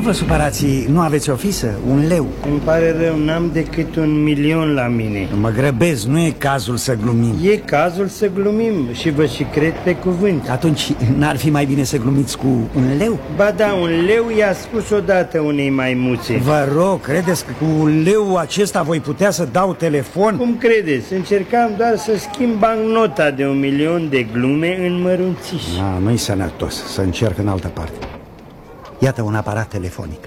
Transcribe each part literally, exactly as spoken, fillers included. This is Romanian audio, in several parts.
vă supărați, nu aveți o fisă? Un leu? Îmi pare rău, n-am decât un milion la mine. Mă grăbesc, nu e cazul să glumim. E cazul să glumim și vă și cred pe cuvânt. Atunci n-ar fi mai bine să glumiți cu un leu? Ba da, un leu i-a spus odată unei maimuțe. Vă rog, credeți că cu leu acesta voi putea să dau telefon? Cum credeți? Încercam doar să schimb bancnota de un milion de glume în mărunțiși. A, nu-i sănătos, să încerc în altă parte. Iată un aparat telefonic.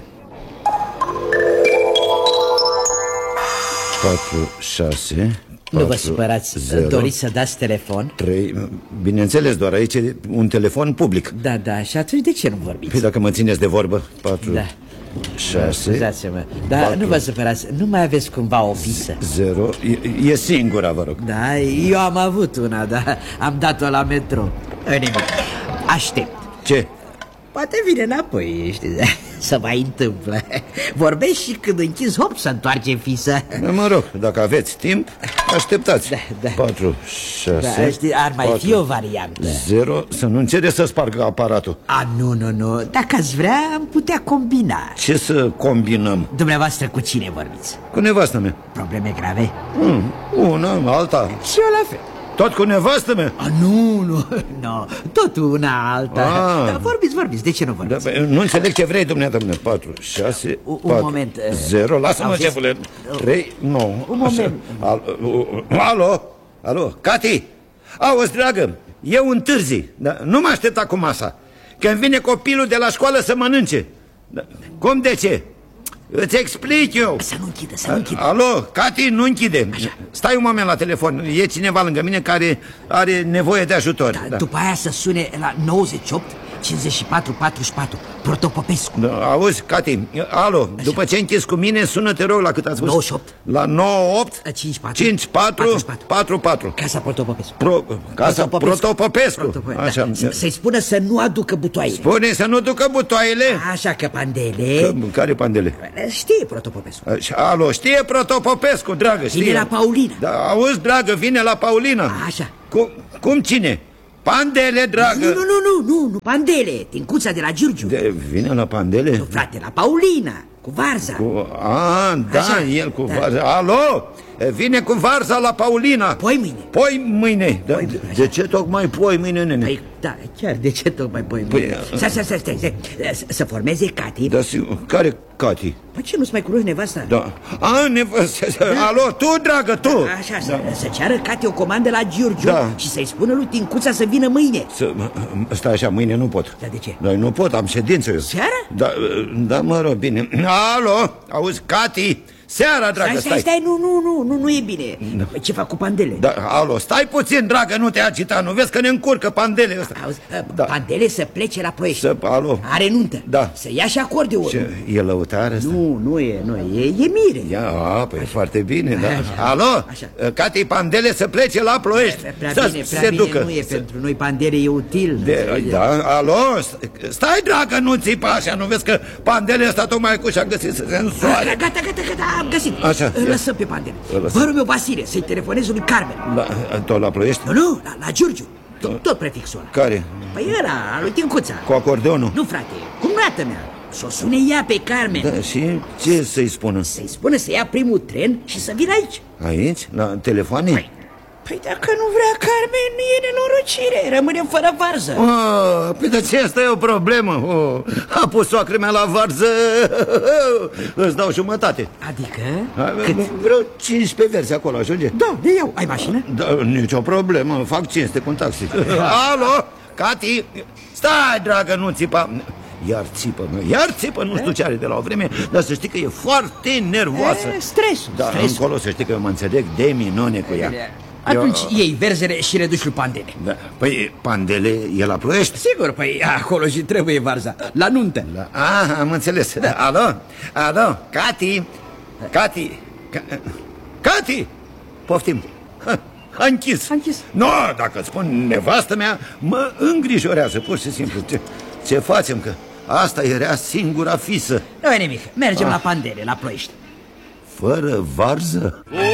patru, șase... Nu vă supărați, zero, doriți să dați telefon? trei, bineînțeles, doar aici e un telefon public. Da, da, și atunci de ce nu vorbiți? Păi dacă mă țineți de vorbă, patru, da. șase... Scuzați-mă, dar nu vă supărați, nu mai aveți cumva o fisă? Zero, e, e singura, vă rog. Da, eu am avut una, dar am dat-o la metro. Nimic, aștept. Ce? Poate vine înapoi, știi, să mai întâmplă. Vorbești și când închizi, hop, să întoarce fisa. Mă rog, dacă aveți timp, așteptați. Da, da. patru, șase... Da, știi, ar mai patru, fi o variantă. zero, să nu înțele să spargă aparatul. A, nu, nu, nu, dacă ați vrea, am putea combina. Ce să combinăm? Dumneavoastră cu cine vorbiți? Cu nevastă mea. Probleme grave? Mm, una, alta. Și eu la fel. Tot cu nevastă mea? A, nu, nu, nu, tot una alta. Da, vorbiți, vorbiți, de ce nu vorbiți? Da, nu înțeleg ce vrei, dumneavoastră. patru, șase, un patru, moment. zero, lasă-mă, șefule. trei, nouă. Un moment. Alo, alo, Cati, auzi, dragă, eu întârzi, da, nu mă aștept cu masa. Când vine copilul de la școală să mănânce. Da. Cum de ce? Îți explic eu. Să nu închide, să nu închide. Alo, Cati, nu închide. Așa. Stai un moment la telefon. E cineva lângă mine care are nevoie de ajutor. Da, da. După aia să sune la nouăzeci și opt cincizeci și patru patruzeci și patru Protopopescu. Da, auzi, Cati, alo, așa. După ce închizi cu mine, sună, te rog, la cât ați spus? nouăzeci și opt. La nouă opt cincizeci și patru cincizeci și patru patruzeci și patru Casa Protopopescu. Pro, Casa Protopopescu. Protopopescu. Așa. Da. Să-i spună să nu aducă butoaile. Spune să nu ducă butoaile. Așa că Pandele că, Care Pandele? Știe Protopopescu. Alo, știe Protopopescu, dragă, știe. Vine la Paulina. Da, auzi, dragă, vine la Paulina. Așa. Cum, cum cine? Pandele, dragă. Nu, nu, nu, nu, nu, Pandele, Tincuța de la Giurgiu. De, vine la Pandele? Nu, frate, la Paulina, cu Varza. Cu, a, da, așa, el cu da. Varza. Alo, vine cu Varza la Paulina. Poi mâine. Poi mâine. Da, poi de, de ce tocmai poi mâine, nene? Păi, da, chiar, de ce tocmai poi mâine? Păi, stai, stai, stai, stai, stai. Să formeze Cati. Da, care Cati? Păi ce, nu-ți mai cunoști nevasta? Da. A, nevasta. Da. Alo, tu, dragă, tu. Așa, da. să, să ceară Cati o comandă la Giurgiu, da. Și să-i spună lui Tincuța să vină mâine. Să, stai așa, mâine nu pot. Da, de ce? Da, nu pot, am ședință. Seara? Da, da, mă rog, bine. Alo, auzi, Cati, seara, dragă, stai. Stai, stai, nu, nu, nu, nu, nu e bine. Da. Ce fac cu Pandele? Da, alo, stai puțin, dragă, nu te agita, nu vezi că ne încurcă Pandele ăsta. Auzi, da. Pandele să plece la Ploiești. Să, alo. Are nuntă. Da. Să ia și acordeonul. Ce, e lăutară asta? Nu, nu e, nu e, e, e mire. Ia, a, păi foarte bine, da. Așa. Alo, Așa. Cati, Pandele să plece la Ploiești. Prea să bine, prea se bine ducă. nu e să... pentru noi, Pandele e util. De, da, alo, stai, dragă, nu țipa așa, nu vezi că Pandele ăsta tocmai cu și-a găsit să se însoare. Gata, gata, gata, gata, am găsit. Așa. Îl lăsăm pe Pandele. Vărul meu Vasile, să-i telefonez lui Carmen. La, tot la Ploiești? Nu, nu, la, la Giurgiu. Tot, tot prefixul ăla. Care? Păi ăla, al lui Tincuța. Cu acordeonul? Nu, frate, cum rată mea. Să o sune ea pe Carmen. Da, și ce să-i spună? Să-i spună să ia primul tren și să vină aici. Aici? La telefoane? Păi, păi dacă nu vrea Carmen, e nenorocire. Rămânem fără varză. Oh, păi de ce asta e o problemă? Oh, a pus soacră mea la varză. Îți dau jumătate. Adică? Cât? Vreo cincisprezece verzi acolo, ajunge? Da, de iau. Ai mașină? Da, nicio problemă, fac cinste cu un taxi. Alo, Cati, stai, dragă, nu țipa. Iar țipă, mă, iar țipă, nu știu ce are de la o vreme, dar să știi că e foarte nervoasă. E, stresul, Da, stresul. încolo să știi că eu mă înțeleg de minune cu ea. Atunci eu... iei verzele și reduci lui Pandele. Da. Păi Pandele e la Ploiești? Sigur, păi acolo și trebuie varza. La nuntă. La... Ah, am înțeles. Da. Alo, alo, Cati, Cati, Cati, poftim. A închis. A închis. Nu, no, dacă îți spun nevastă mea, mă îngrijorează, pur și simplu. Ce, ce facem, că asta era singura fisă. Nu e nimic, mergem ah. la Pandele, la Ploiești. Fără varză?